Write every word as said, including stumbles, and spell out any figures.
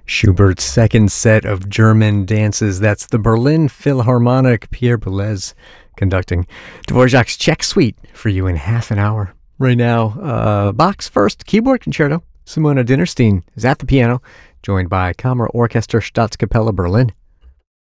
Schubert's second set of German dances. That's the Berlin Philharmonic, Pierre Boulez conducting Dvorak's Czech Suite for you in half an hour. Right now, uh, Bach's first keyboard concerto. Simona Dinnerstein is at the piano, joined by Kammer Orchester Staatskapelle Berlin.